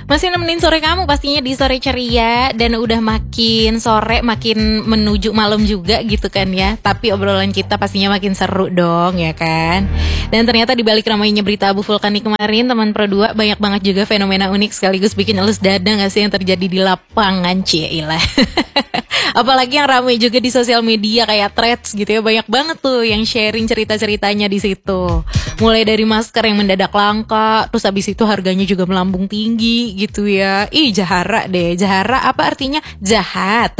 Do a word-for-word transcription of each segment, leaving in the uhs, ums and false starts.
Masih nemenin sore kamu pastinya di Sore Ceria. Dan udah makin sore, makin menuju malam juga gitu kan ya. Tapi obrolan kita pastinya makin seru dong ya kan. Dan ternyata di balik ramainya berita abu vulkanik kemarin, teman Pro dua, banyak banget juga fenomena unik sekaligus bikin elus dada gak sih yang terjadi di lapangan, cielah. Apalagi yang ramai juga di sosial media kayak threads gitu ya. Banyak banget tuh yang sharing cerita-ceritanya di situ. Mulai dari masker yang mendadak langka, terus habis itu harganya juga melambung tinggi gitu ya. Ih, jahara deh. Jahara apa artinya? Jahat.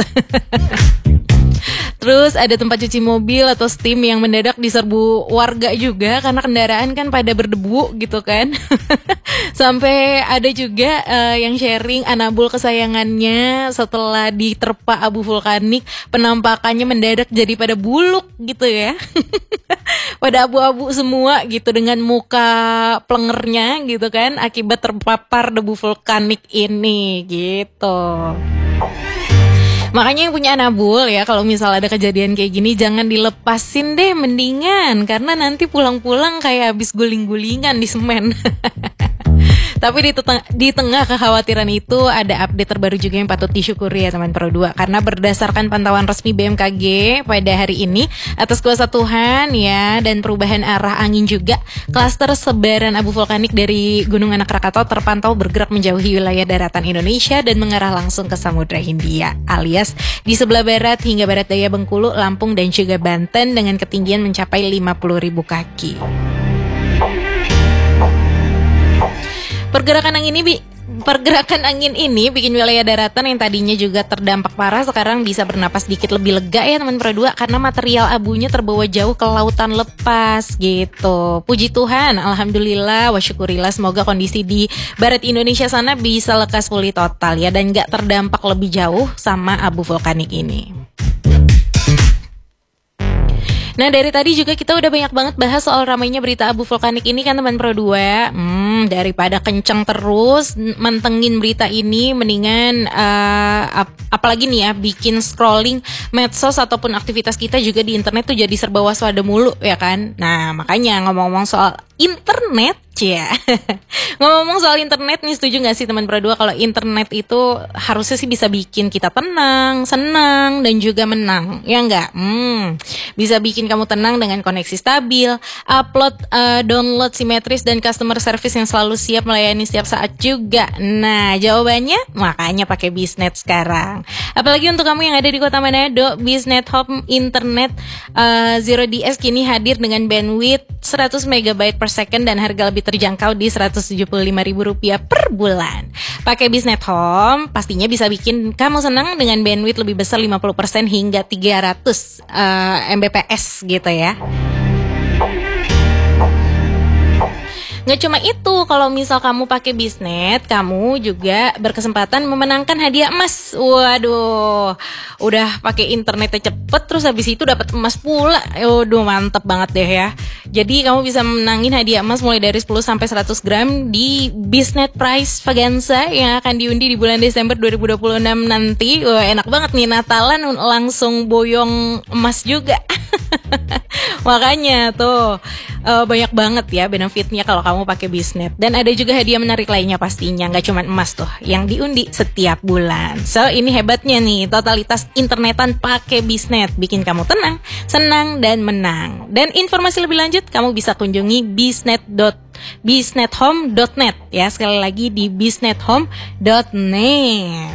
Terus ada tempat cuci mobil atau steam yang mendadak diserbu warga juga karena kendaraan kan pada berdebu gitu kan. Sampai ada juga uh, yang sharing anabul kesayangannya setelah diterpa abu vulkanik, penampakannya mendadak jadi pada buluk gitu ya. Pada abu-abu semua gitu dengan muka plengernya gitu kan akibat terpapar debu vulkanik ini gitu. Makanya yang punya anabul ya, kalau misal ada kejadian kayak gini jangan dilepasin deh mendingan, karena nanti pulang-pulang kayak habis guling-gulingan di semen. Tapi di, teteng- di tengah kekhawatiran itu ada update terbaru juga yang patut disyukuri ya teman Pro dua. Karena berdasarkan pantauan resmi B M K G pada hari ini, atas kuasa Tuhan ya dan perubahan arah angin juga, klaster sebaran abu vulkanik dari Gunung Anak Rakatau terpantau bergerak menjauhi wilayah daratan Indonesia dan mengarah langsung ke Samudra Hindia, alias di sebelah barat hingga barat daya Bengkulu, Lampung dan juga Banten dengan ketinggian mencapai lima puluh ribu kaki. Pergerakan angin ini bi- pergerakan angin ini bikin wilayah daratan yang tadinya juga terdampak parah sekarang bisa bernapas sedikit lebih lega ya teman Pro dua, karena material abunya terbawa jauh ke lautan lepas gitu. Puji Tuhan, alhamdulillah, wa syukurillah, semoga kondisi di barat Indonesia sana bisa lekas pulih total ya dan gak terdampak lebih jauh sama abu vulkanik ini. Nah dari tadi juga kita udah banyak banget bahas soal ramainya berita abu vulkanik ini kan teman Pro dua. Hmm, daripada kenceng terus mentengin berita ini, mendingan uh, ap- apalagi nih ya bikin scrolling medsos ataupun aktivitas kita juga di internet tuh jadi serba waspada mulu ya kan. Nah makanya ngomong-ngomong soal internet ya. Ngomong-ngomong soal internet nih, setuju gak sih teman Pro dua kalau internet itu harusnya sih bisa bikin kita tenang, senang dan juga menang, ya enggak? Hmm, bisa bikin kamu tenang dengan koneksi stabil, upload, uh, download simetris dan customer service yang selalu siap melayani setiap saat juga. Nah, jawabannya makanya pakai Biznet sekarang. Apalagi untuk kamu yang ada di Kota Manado, Biznet Home Internet uh, Zero D S kini hadir dengan bandwidth seratus megabyte per second dan harga lebih terjangkau di seratus tujuh puluh lima ribu rupiah per bulan. Pakai Biznet Home pastinya bisa bikin kamu senang dengan bandwidth lebih besar lima puluh persen hingga tiga ratus uh, Mbps gitu ya. Nggak cuma itu, kalau misal kamu pakai Biznet, kamu juga berkesempatan memenangkan hadiah emas. Waduh, udah pakai internetnya cepet, terus habis itu dapat emas pula. Waduh, mantep banget deh ya. Jadi kamu bisa menangin hadiah emas mulai dari sepuluh sampai seratus gram di Biznet Prize Vaganza yang akan diundi di bulan Desember dua ribu dua puluh enam nanti. Wah, enak banget nih, Natalan langsung boyong emas juga. Makanya tuh uh, banyak banget ya benefitnya kalau kamu pakai Biznet. Dan ada juga hadiah menarik lainnya pastinya, nggak cuma emas tuh yang diundi setiap bulan. So ini hebatnya nih, totalitas internetan pakai Biznet bikin kamu tenang, senang dan menang. Dan informasi lebih lanjut kamu bisa kunjungi biznet dot biznethome dot net ya, sekali lagi di biznethome dot net.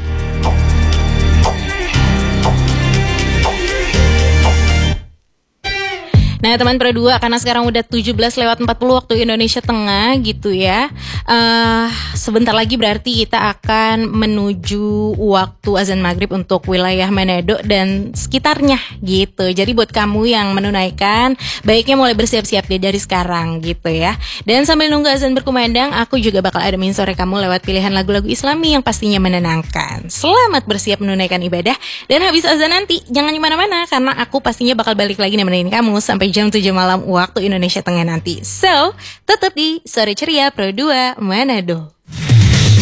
Nah teman Pro dua, karena sekarang udah tujuh belas lewat empat puluh waktu Indonesia Tengah gitu ya, uh, sebentar lagi berarti kita akan menuju waktu azan maghrib untuk wilayah Manado dan sekitarnya gitu. Jadi buat kamu yang menunaikan, baiknya mulai bersiap-siap deh dari sekarang gitu ya. Dan sambil nunggu azan berkumandang, aku juga bakal ademin sore kamu lewat pilihan lagu-lagu Islami yang pastinya menenangkan. Selamat bersiap menunaikan ibadah, dan habis azan nanti jangan kemana-mana, karena aku pastinya bakal balik lagi nemenin kamu sampai jam tujuh malam waktu Indonesia Tengah nanti. So, tetap di Sore Ceria Pro dua Manado.